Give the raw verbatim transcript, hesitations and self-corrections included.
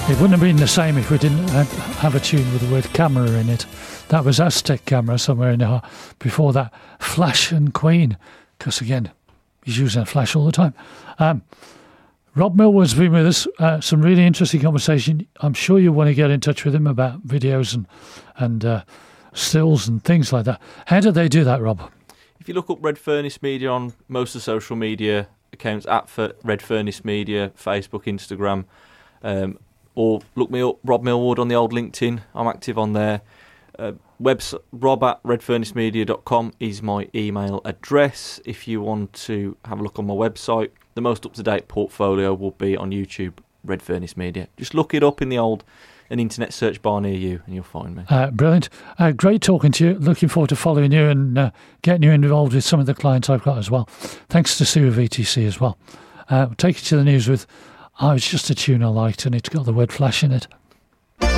It wouldn't have been the same if we didn't have a tune with the word camera in it. That was Aztec Camera somewhere in there. Before that, Flash and Queen, because again, he's using a flash all the time. Um, Rob Millward's been with us. Uh, some really interesting conversation. I'm sure you want to get in touch with him about videos and and uh, stills and things like that. How do they do that, Rob? If you look up Red Furnace Media on most of the social media accounts, at Red Furnace Media, Facebook, Instagram, um, or look me up, Rob Millward on the old LinkedIn. I'm active on there. Uh, website, rob at red furnace media dot com is my email address. If you want to have a look on my website, the most up-to-date portfolio will be on YouTube, Red Furnace Media. Just look it up in the old an internet search bar near you and you'll find me. Uh, brilliant. Uh, great talking to you. Looking forward to following you and uh, getting you involved with some of the clients I've got as well. Thanks to Sue of E T C as well. Uh, we'll take you to the news with, oh, it's just a tune I liked and it's got the word flash in it.